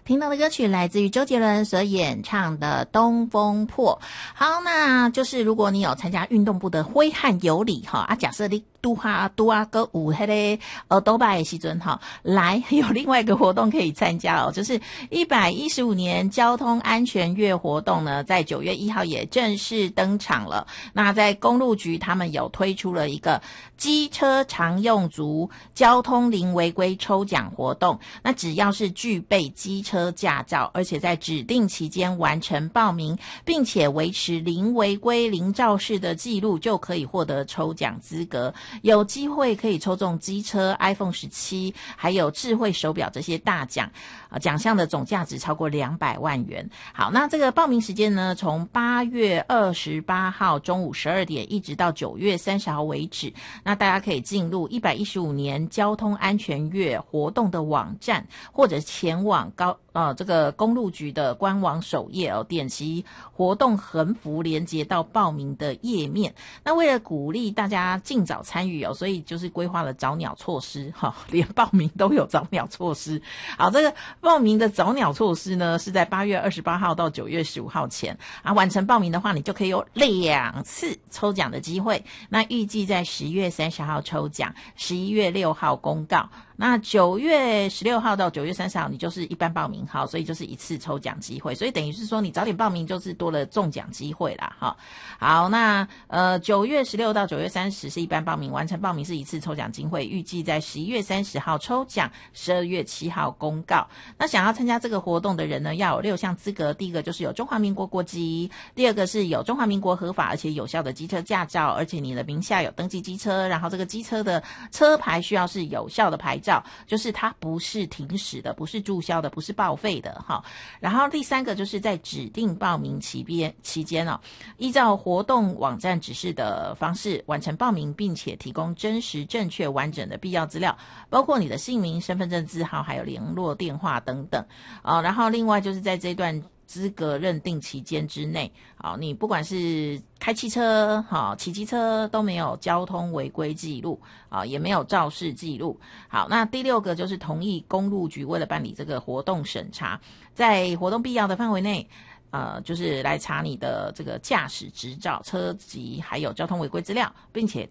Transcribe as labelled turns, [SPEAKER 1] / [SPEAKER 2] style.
[SPEAKER 1] 听到的歌曲来自于周杰伦所演唱的《东风破》。好，那就是如果你有参加运动部的挥汗有礼哈假设你拄啊个有迄个多巴的时阵哈，来有另外一个活动可以参加哦，就是115年交通安全月活动呢，在9月1号也正式登场了。那在公路局他们有推出了一个机车常用族交通零违规抽奖活动，那只要是具备机车驾照，而且在指定期间完成报名，并且维持零违规零肇事的记录，就可以获得抽奖资格，有机会可以抽中机车 iPhone 17还有智慧手表这些大奖，奖项的总价值超过200万元。好，那这个报名时间呢，从8月28号中午12点一直到9月30号为止。那大家可以进入115年交通安全月活动的网站，或者前往这个公路局的官网首页哦，点击活动横幅连接到报名的页面。那为了鼓励大家尽早参与哦，所以就是规划了早鸟措施连报名都有早鸟措施。好，这个报名的早鸟措施呢，是在8月28号到9月15号前完成报名的话，你就可以有2次抽奖的机会。那预计在10月30号抽奖，11月6号公告。那9月16号到9月30号你就是一般报名号，所以就是一次抽奖机会，所以等于是说你早点报名就是多了中奖机会啦好，那9月16到9月30是一般报名，完成报名是一次抽奖机会，预计在11月30号抽奖，12月7号公告。那想要参加这个活动的人呢，要有6项资格，第一个就是有中华民国国籍，第二个是有中华民国合法而且有效的机车驾照，而且你的名下有登记机车，然后这个机车的车牌需要是有效的牌照，就是它不是停驶的，不是注销的，不是报废的然后第三个就是在指定报名期间依照活动网站指示的方式完成报名，并且提供真实正确完整的必要资料，包括你的姓名、身份证字号还有联络电话等等然后另外就是在这段资格认定期间之内你不管是开汽车骑机车都没有交通违规记录也没有肇事记录。好，那第6个就是同意公路局为了办理这个活动审查，在活动必要的范围内就是来查你的这个驾驶执照、车籍还有交通违规资料，并且